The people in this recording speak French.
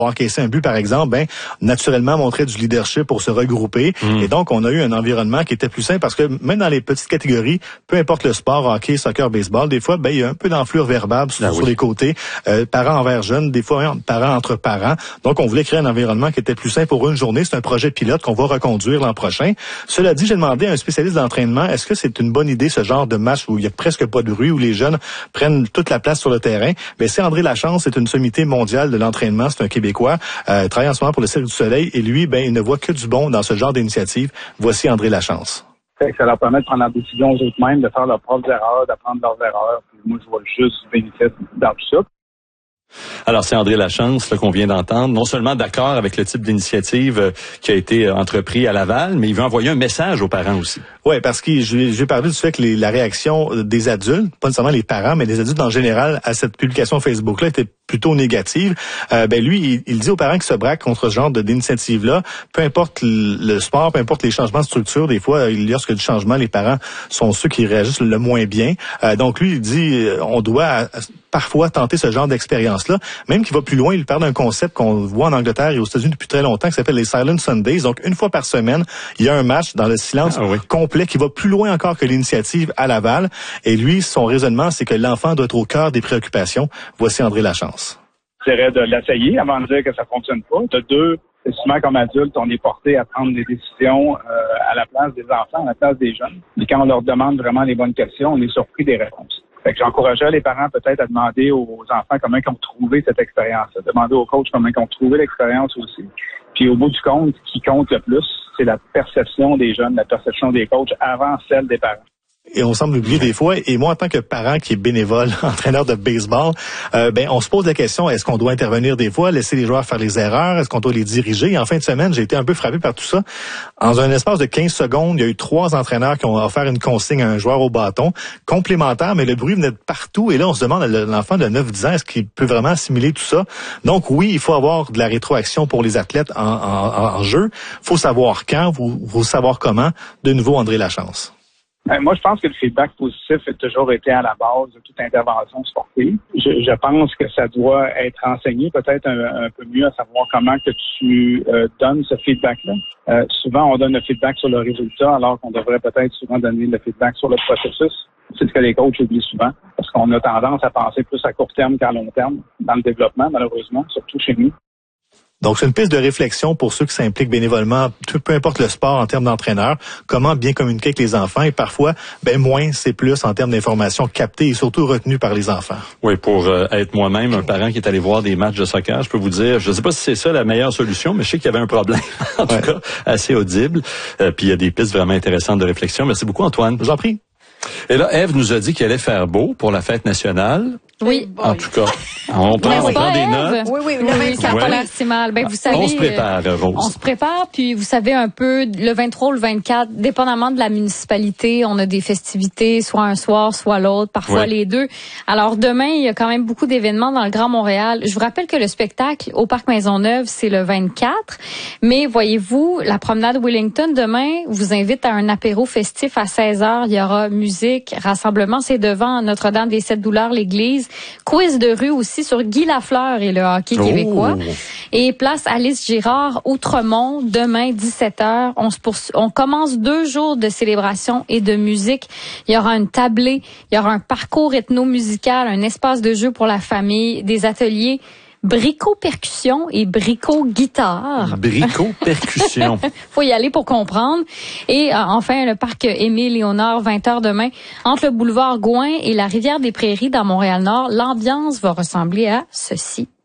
encaisser un but, par exemple, naturellement montrer du leadership pour se regrouper. Et donc, on a eu un environnement qui était plus sain parce que même dans les petites catégories, peu importe le sport, hockey, soccer, baseball, des fois, il y a un peu d'enflure verbale sur les côtés, parents envers jeunes, des fois, parents entre parents. Donc, on voulait créer un environnement qui était plus sain pour une journée. C'est un projet pilote qu'on va reconduire l'an prochain. Cela dit, j'ai demandé à un spécialiste d'entraînement, est-ce que c'est une bonne idée, ce genre de match où il y a presque pas de bruit, où les jeunes prennent toute la place sur le terrain? C'est André Lachance, c'est une sommité mondiale de l'entraînement, c'est un Québécois, travaille en ce moment pour le Cirque du Soleil, et lui, il ne voit que du bon dans ce genre d'initiative. Voici André Lachance. Ça leur permet de prendre la décision eux-mêmes, de faire leurs propres erreurs, d'apprendre leurs erreurs. Puis moi, je vois juste bénéfice dans tout ça. Alors, c'est André Lachance qu'on vient d'entendre, non seulement d'accord avec le type d'initiative qui a été entrepris à Laval, mais il veut envoyer un message aux parents aussi. Oui, parce que j'ai parlé du fait que la réaction des adultes, pas nécessairement les parents, mais des adultes en général à cette publication Facebook-là était plutôt négative. Lui, il dit aux parents qui se braquent contre ce genre d'initiative-là, peu importe le sport, peu importe les changements de structure, des fois, lorsque du changement, les parents sont ceux qui réagissent le moins bien. Donc lui, il dit, on doit parfois tenter ce genre d'expérience-là. Même qu'il va plus loin, il parle d'un concept qu'on voit en Angleterre et aux États-Unis depuis très longtemps qui s'appelle les Silent Sundays. Donc, une fois par semaine, il y a un match dans le silence complet qui va plus loin encore que l'initiative à Laval. Et lui, son raisonnement, c'est que l'enfant doit être au cœur des préoccupations. Voici André Lachance. Je dirais de l'essayer avant de dire que ça fonctionne pas. De deux, c'est souvent comme adulte, on est porté à prendre des décisions à la place des enfants, à la place des jeunes. Et quand on leur demande vraiment les bonnes questions, on est surpris des réponses. Fait que j'encouragerais les parents peut-être à demander aux enfants comment ils ont trouvé cette expérience, demander aux coachs comment ils ont trouvé l'expérience aussi. Puis au bout du compte, ce qui compte le plus, c'est la perception des jeunes, la perception des coachs avant celle des parents. Et on semble oublier des fois, et moi en tant que parent qui est bénévole, entraîneur de baseball, on se pose la question, est-ce qu'on doit intervenir des fois, laisser les joueurs faire les erreurs, est-ce qu'on doit les diriger? Et en fin de semaine, j'ai été un peu frappé par tout ça. En un espace de 15 secondes, il y a eu 3 entraîneurs qui ont offert une consigne à un joueur au bâton, complémentaire, mais le bruit venait de partout. Et là, on se demande à l'enfant de 9-10 ans, est-ce qu'il peut vraiment assimiler tout ça? Donc oui, il faut avoir de la rétroaction pour les athlètes en jeu. Il faut savoir quand, faut savoir comment. De nouveau, André Lachance. Moi, je pense que le feedback positif a toujours été à la base de toute intervention sportive. Je pense que ça doit être enseigné peut-être un peu mieux à savoir comment que tu donnes ce feedback-là. Souvent, on donne le feedback sur le résultat alors qu'on devrait peut-être souvent donner le feedback sur le processus. C'est ce que les coachs oublient souvent parce qu'on a tendance à penser plus à court terme qu'à long terme dans le développement, malheureusement, surtout chez nous. Donc, c'est une piste de réflexion pour ceux qui s'impliquent bénévolement, peu importe le sport en termes d'entraîneur, comment bien communiquer avec les enfants et parfois, moins c'est plus en termes d'informations captées et surtout retenues par les enfants. Oui, pour être moi-même un parent qui est allé voir des matchs de soccer, je peux vous dire, je ne sais pas si c'est ça la meilleure solution, mais je sais qu'il y avait un problème, en tout cas, assez audible. Puis il y a des pistes vraiment intéressantes de réflexion. Merci beaucoup, Antoine. Je vous en prie. Et là, Ève nous a dit qu'il allait faire beau pour la fête nationale. Oui. En tout cas, on prend des notes. Oui, ça n'a pas l'air si mal. Vous savez, on se prépare, Rose. On se prépare, puis vous savez un peu, le 23 ou le 24, dépendamment de la municipalité, on a des festivités, soit un soir, soit l'autre, parfois les deux. Alors demain, il y a quand même beaucoup d'événements dans le Grand Montréal. Je vous rappelle que le spectacle au Parc Maisonneuve, c'est le 24. Mais voyez-vous, la promenade Wellington, demain, vous invite à un apéro festif à 16h. Il y aura musique, rassemblement. C'est devant Notre-Dame des Sept Douleurs, l'église. Quiz de rue aussi sur Guy Lafleur et le hockey québécois. Et place Alice Girard, Outremont, demain 17h. On commence 2 jours de célébration et de musique. Il y aura une tablée, il y aura un parcours ethno-musical, un espace de jeu pour la famille, des ateliers bricot-percussion et bricot-guitare. Bricot-percussion. Faut y aller pour comprendre. Et enfin, le parc Émile-Léonard, 20h demain, entre le boulevard Gouin et la rivière des Prairies dans Montréal-Nord. L'ambiance va ressembler à ceci.